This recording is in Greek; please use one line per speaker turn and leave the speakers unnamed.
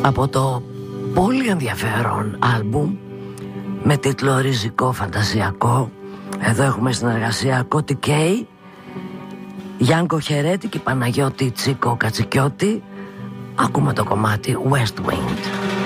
από το πολύ ενδιαφέρον άλμπουμ με τίτλο Ριζικό Φαντασιακό. Εδώ έχουμε συνεργασία Κώτη Κέι, Γιάνκο Χερέτη και Παναγιώτη Τσίκο Κατσικιώτη. Ακούμε το κομμάτι West Wind.